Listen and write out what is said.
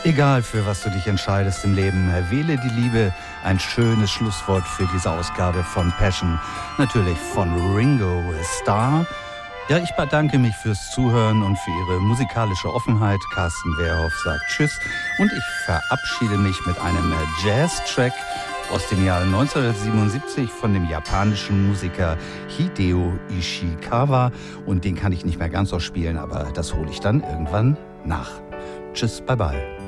Egal, für was du dich entscheidest im Leben, wähle die Liebe. Ein schönes Schlusswort für diese Ausgabe von Passion. Natürlich von Ringo Starr. Ja, ich bedanke mich fürs Zuhören und für Ihre musikalische Offenheit. Carsten Wehrhoff sagt Tschüss und ich verabschiede mich mit einem Jazz-Track aus dem Jahr 1977 von dem japanischen Musiker Hideo Ishikawa. Und den kann ich nicht mehr ganz so spielen, aber das hole ich dann irgendwann nach. Tschüss, bye bye.